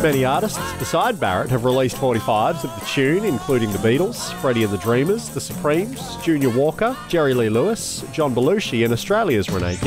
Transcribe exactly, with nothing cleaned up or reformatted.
Many artists beside Barrett have released forty-fives of the tune, including the Beatles, Freddie and the Dreamers, the Supremes, Junior Walker, Jerry Lee Lewis, John Belushi, and Australia's Renee